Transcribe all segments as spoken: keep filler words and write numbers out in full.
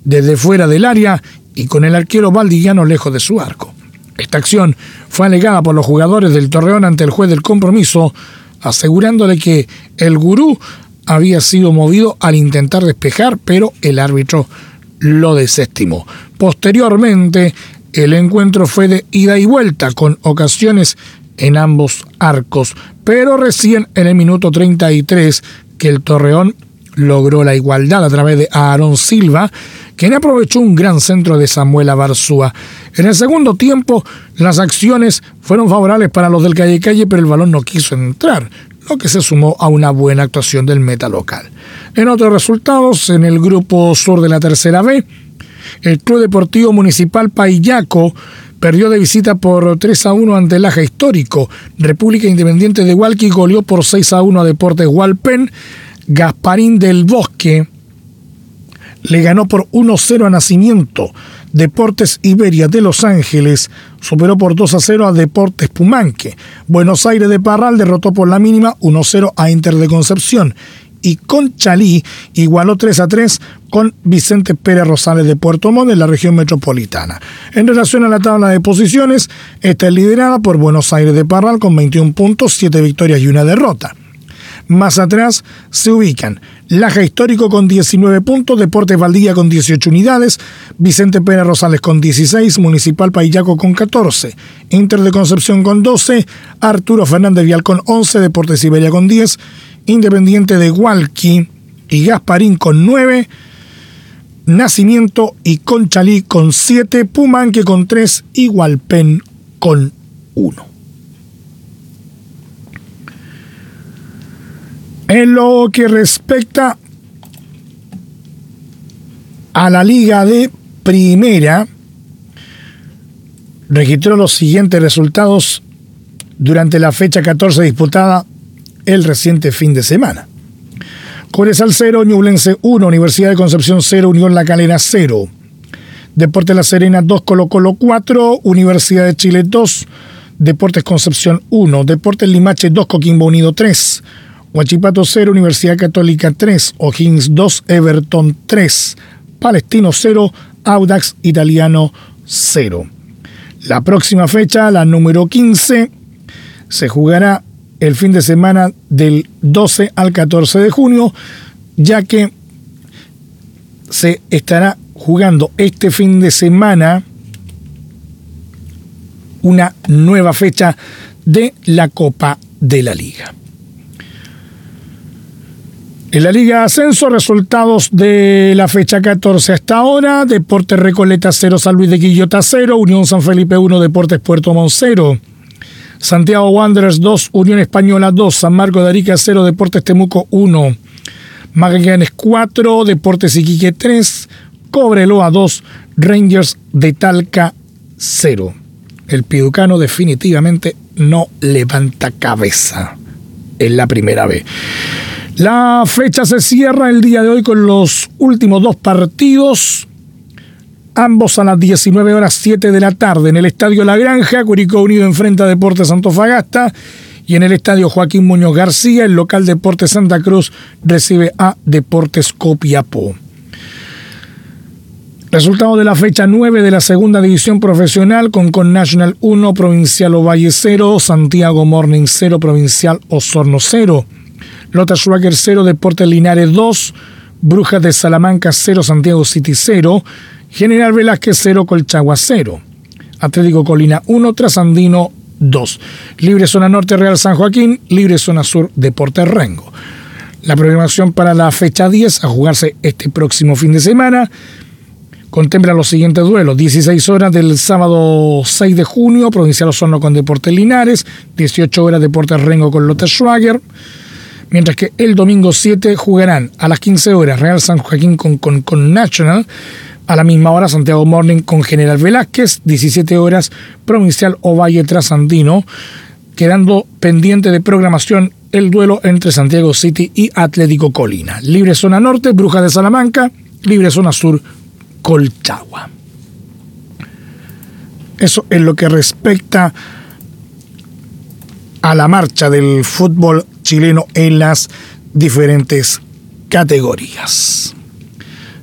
desde fuera del área y con el arquero valdiviano lejos de su arco. Esta acción fue alegada por los jugadores del Torreón ante el juez del compromiso, asegurándole que el gurú había sido movido al intentar despejar, pero el árbitro lo desestimó. Posteriormente, el encuentro fue de ida y vuelta, con ocasiones en ambos arcos, pero recién en el minuto treinta y tres que el Torreón logró la igualdad a través de Aarón Silva, quien aprovechó un gran centro de Samuel Abarzúa. En el segundo tiempo, las acciones fueron favorables para los del Calle Calle, pero el balón no quiso entrar, lo que se sumó a una buena actuación del meta local. En otros resultados, en el grupo sur de la tercera B, el Club Deportivo Municipal Paillaco perdió de visita por tres a uno ante el Aja Histórico. República Independiente de Hualqui goleó por seis a uno a Deportes Hualpén. Gasparín del Bosque le ganó por uno a cero a Nacimiento. Deportes Iberia de Los Ángeles superó por dos a cero a Deportes Pumanque. Buenos Aires de Parral derrotó por la mínima uno a cero a Inter de Concepción. Y Conchalí igualó tres a tres con Vicente Pérez Rosales de Puerto Montt en la región metropolitana. En relación a la tabla de posiciones, esta es liderada por Buenos Aires de Parral con veintiún puntos, siete victorias y una derrota. Más atrás se ubican Laja Histórico con diecinueve puntos, Deportes Valdivia con dieciocho unidades, Vicente Pérez Rosales con dieciséis, Municipal Paillaco con catorce, Inter de Concepción con doce, Arturo Fernández Vial con once, Deportes Iberia con diez, Independiente de Hualqui y Gasparín con nueve, Nacimiento y Conchalí con siete, Pumanque con tres y Hualpén con uno. En lo que respecta a la Liga de Primera, registró los siguientes resultados durante la fecha catorce disputada el reciente fin de semana. Cobresal cero, Ñublense uno, Universidad de Concepción cero, Unión La Calera cero. Deportes La Serena dos, Colo Colo cuatro, Universidad de Chile dos, Deportes Concepción uno, Deportes Limache dos, Coquimbo Unido tres, Huachipato cero, Universidad Católica tres, O'Higgins dos, Everton tres, Palestino cero, Audax Italiano cero. La próxima fecha, la número quince, se jugará el fin de semana del doce al catorce de junio, ya que se estará jugando este fin de semana una nueva fecha de la Copa de la Liga. En la Liga Ascenso, resultados de la fecha catorce hasta ahora: Deportes Recoleta cero, San Luis de Quillota cero, Unión San Felipe uno, Deportes Puerto Montt cero, Santiago Wanderers dos, Unión Española dos, San Marcos de Arica cero, Deportes Temuco uno, Magallanes cuatro, Deportes Iquique tres, Cobreloa dos, Rangers de Talca cero. El piducano definitivamente no levanta cabeza en la primera vez. La fecha se cierra el día de hoy con los últimos dos partidos, ambos a las diecinueve horas siete de la tarde. En el Estadio La Granja, Curicó Unido enfrenta a Deportes Antofagasta, y en el Estadio Joaquín Muñoz García, el local Deportes Santa Cruz recibe a Deportes Copiapó. Resultado de la fecha nueve de la segunda división profesional: Concon National uno, Provincial Ovalle cero, Santiago Morning cero, Provincial Osorno cero, Lota Schwager cero, Deportes Linares dos, Brujas de Salamanca cero, Santiago City cero, General Velázquez cero, Colchagua cero, Atlético Colina uno, Trasandino dos, Libre Zona Norte Real San Joaquín, Libre Zona Sur Deportes Rengo. La programación para la fecha diez, a jugarse este próximo fin de semana, contempla los siguientes duelos: dieciséis horas del sábado seis de junio, Provincial Osorno con Deportes Linares, dieciocho horas Deportes Rengo con Lota Schwager, mientras que el domingo siete jugarán a las quince horas Real San Joaquín con, con, con National, a la misma hora Santiago Morning con General Velázquez, diecisiete horas Provincial Ovalle Trasandino, quedando pendiente de programación el duelo entre Santiago City y Atlético Colina. Libre Zona Norte, Brujas de Salamanca, Libre Zona Sur, Colchagua. Eso es lo que respecta a la marcha del fútbol chileno en las diferentes categorías.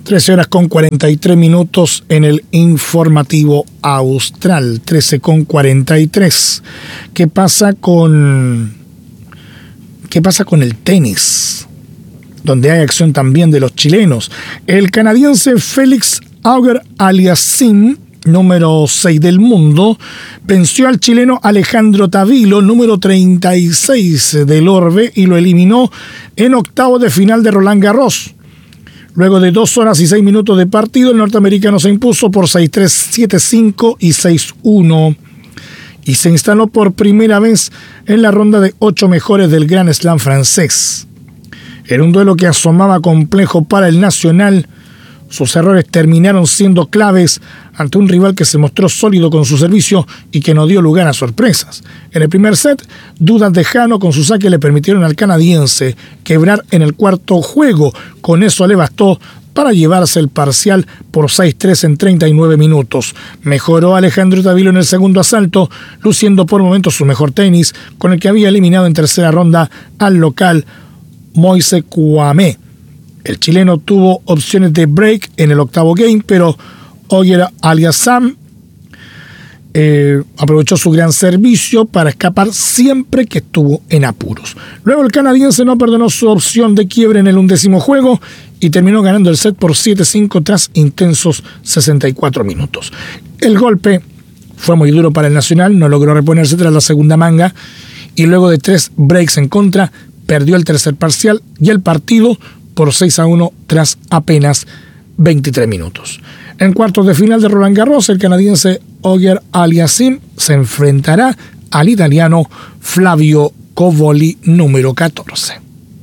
trece horas con cuarenta y tres minutos en el informativo austral, trece con cuarenta y tres. ¿Qué pasa con qué pasa con el tenis? Donde hay acción también de los chilenos. El canadiense Félix Auger-Aliassime, número seis del mundo, venció al chileno Alejandro Tavilo, número treinta y seis del orbe, y lo eliminó en octavos de final de Roland Garros. Luego de dos horas y seis minutos de partido, el norteamericano se impuso por seis tres, siete cinco y seis uno y se instaló por primera vez en la ronda de ocho mejores del Grand Slam francés. Era un duelo que asomaba complejo para el nacional. Sus errores terminaron siendo claves ante un rival que se mostró sólido con su servicio y que no dio lugar a sorpresas. En el primer set, dudas de Jano con su saque le permitieron al canadiense quebrar en el cuarto juego. Con eso le bastó para llevarse el parcial por seis tres en treinta y nueve minutos. Mejoró Alejandro Tavilo en el segundo asalto, luciendo por momentos su mejor tenis, con el que había eliminado en tercera ronda al local Moise Kouamé. El chileno tuvo opciones de break en el octavo game, pero Auger-Aliassime eh, aprovechó su gran servicio para escapar siempre que estuvo en apuros. Luego el canadiense no perdonó su opción de quiebre en el undécimo juego y terminó ganando el set por siete cinco tras intensos sesenta y cuatro minutos. El golpe fue muy duro para el nacional, no logró reponerse tras la segunda manga y luego de tres breaks en contra, perdió el tercer parcial y el partido por seis a uno tras apenas veintitrés minutos. En cuartos de final de Roland Garros, el canadiense Auger-Aliassime se enfrentará al italiano Flavio Covoli, número catorce.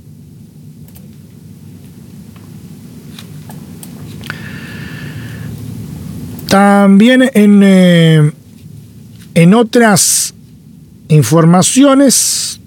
También en, eh, en otras informaciones,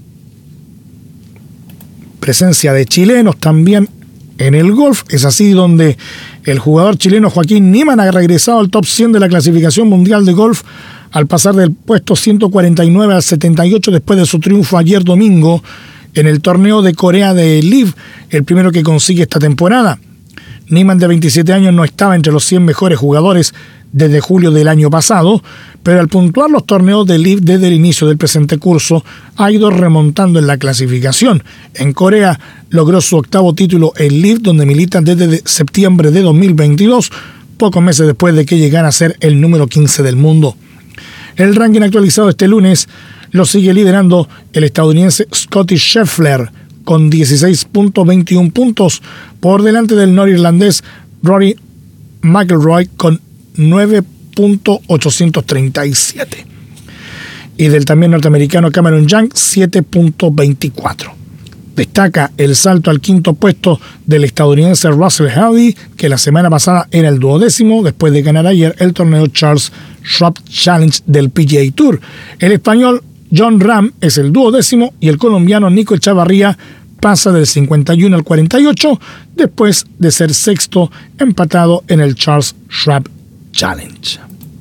presencia de chilenos también en el golf. Es así donde el jugador chileno Joaquín Niemann ha regresado al top cien de la clasificación mundial de golf al pasar del puesto ciento cuarenta y nueve al setenta y ocho después de su triunfo ayer domingo en el torneo de Corea de Live, el primero que consigue esta temporada. Niemann, de veintisiete años, no estaba entre los cien mejores jugadores desde julio del año pasado, pero al puntuar los torneos de Live desde el inicio del presente curso, ha ido remontando en la clasificación. En Corea logró su octavo título en Live, donde milita desde septiembre de dos mil veintidós, pocos meses después de que llegara a ser el número quince del mundo. El ranking actualizado este lunes lo sigue liderando el estadounidense Scottie Scheffler, con dieciséis punto veintiuno puntos, por delante del norirlandés Rory McIlroy con nueve punto ochocientos treinta y siete y del también norteamericano Cameron Young siete punto veinticuatro. Destaca el salto al quinto puesto del estadounidense Russell Hardy, que la semana pasada era el duodécimo después de ganar ayer el torneo Charles Schwab Challenge del P G A Tour. El español Jon Rahm es el duodécimo y el colombiano Nico Echavarría pasa del cincuenta y uno al cuarenta y ocho después de ser sexto, empatado en el Charles Schwab Challenge.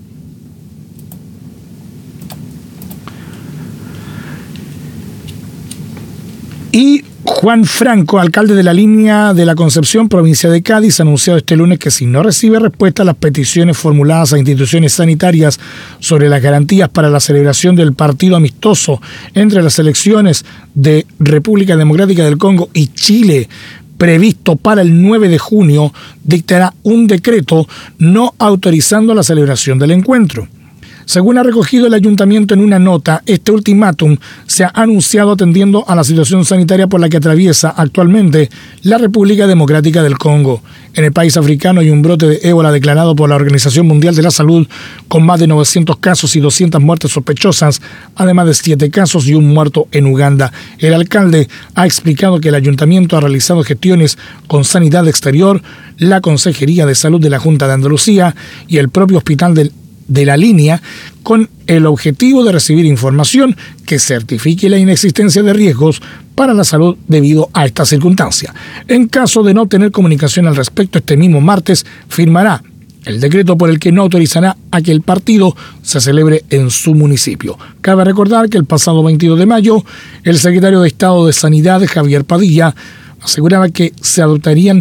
Y Juan Franco, alcalde de la Línea de la Concepción, provincia de Cádiz, ha anunciado este lunes que si no recibe respuesta a las peticiones formuladas a instituciones sanitarias sobre las garantías para la celebración del partido amistoso entre las selecciones de República Democrática del Congo y Chile, previsto para el nueve de junio, dictará un decreto no autorizando la celebración del encuentro. Según ha recogido el ayuntamiento en una nota, este ultimátum se ha anunciado atendiendo a la situación sanitaria por la que atraviesa actualmente la República Democrática del Congo. En el país africano hay un brote de ébola declarado por la Organización Mundial de la Salud, con más de novecientos casos y doscientas muertes sospechosas, además de siete casos y un muerto en Uganda. El alcalde ha explicado que el ayuntamiento ha realizado gestiones con Sanidad Exterior, la Consejería de Salud de la Junta de Andalucía y el propio Hospital del de la Línea, con el objetivo de recibir información que certifique la inexistencia de riesgos para la salud debido a esta circunstancia. En caso de no tener comunicación al respecto, este mismo martes firmará el decreto por el que no autorizará a que el partido se celebre en su municipio. Cabe recordar que el pasado veintidós de mayo, el secretario de Estado de Sanidad, Javier Padilla, aseguraba que se adoptarían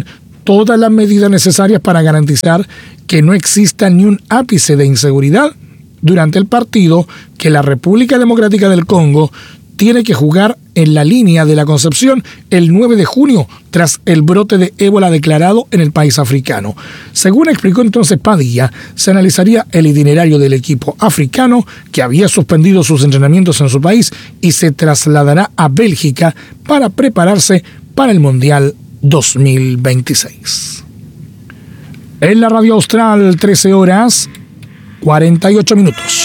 todas las medidas necesarias para garantizar que no exista ni un ápice de inseguridad durante el partido que la República Democrática del Congo tiene que jugar en la línea de la Concepción el nueve de junio, tras el brote de ébola declarado en el país africano. Según explicó entonces Padilla, se analizaría el itinerario del equipo africano que había suspendido sus entrenamientos en su país y se trasladará a Bélgica para prepararse para el Mundial dos mil veintiséis. En la Radio Austral, trece horas, cuarenta y ocho minutos.